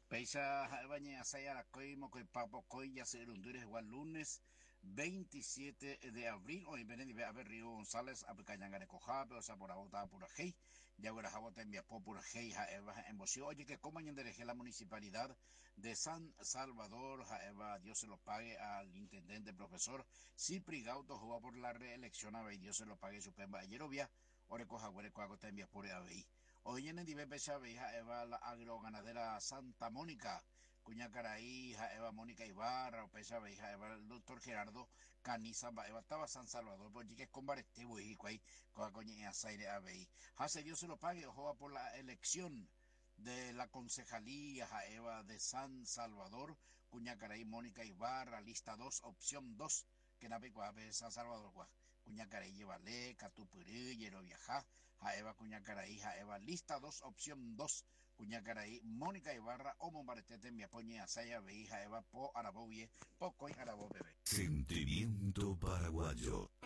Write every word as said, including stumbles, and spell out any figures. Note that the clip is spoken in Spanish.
Peisa baña saya la coi mo coi papo coi ya se Honduras igual lunes veintisiete de abril. Hoy ven y ve a ver Río González a Picayanga de Cojape, o sea, por agota pura hey. Ya ahora jabota en mi apo pura hey ja eva en bocio. Oye, que como en de la municipalidad de San Salvador, ja eva, Dios se lo pague al intendente profesor Cipri Gauto, juega por la reelección a Dios se lo pague su pemba ayer obvia. Ore coja güere coago te envía por ahí. Hoy en el Dive Chávez, Eva, la agroganadera Santa Mónica, Cuñacaraí, Eva Mónica Ibarra, Pesa hija Eva, el doctor Gerardo Caniza, Eva estaba San Salvador, porque que es con barestebo y cuay, con coña aire abei. Hace Dios se lo pague, ojo por la elección de la concejalía Eva de San Salvador, Cuñacaraí, Mónica Ibarra, lista dos, opción dos, que nape cuape San Salvador, Cuñacaraí llevale, Catupurú, Yero viaja, Jaeva Cuñacaraí, Jaeva lista dos, opción dos, Cuñacaraí, Mónica Ibarra, o Mombaretete, mi apoñe, Asaya, Veí, Jaeva, Po, Arabouye, Poco y Arabo, bebé. Sentimiento paraguayo.